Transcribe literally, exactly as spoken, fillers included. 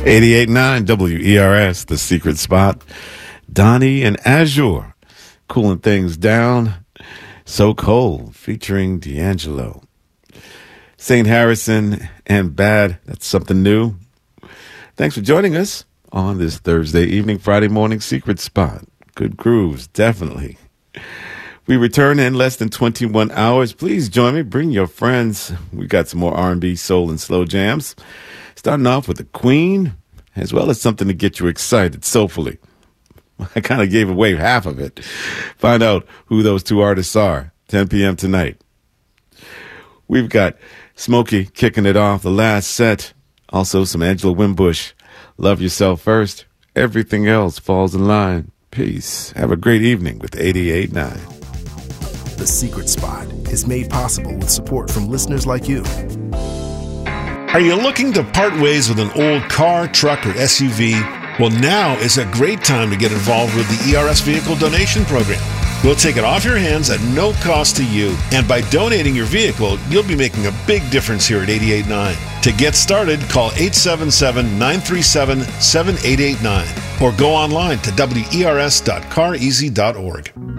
eighty-eight point nine W E R S, The Secret Spot. Donnie and Azure, cooling things down. So Cold, featuring D'Angelo. Saint Harrison and Bad, that's something new. Thanks for joining us on this Thursday evening, Friday morning Secret Spot. Good grooves, definitely. We return in less than twenty-one hours. Please join me. Bring your friends. We got some more R and B, soul, and slow jams. Starting off with the Queen, as well as something to get you excited soulfully. I kind of gave away half of it. Find out who those two artists are. ten p.m. tonight. We've got Smokey kicking it off, the last set. Also some Angela Wimbush. Love yourself first. Everything else falls in line. Peace. Have a great evening with eighty-eight point nine. The Secret Spot is made possible with support from listeners like you. Are you looking to part ways with an old car, truck, or S U V? Well, now is a great time to get involved with the E R S Vehicle Donation Program. We'll take it off your hands at no cost to you, and by donating your vehicle, you'll be making a big difference here at eighty-eight point nine. To get started, call eight seven seven, nine three seven, seven eight eight nine or go online to W E R S dot car easy dot org.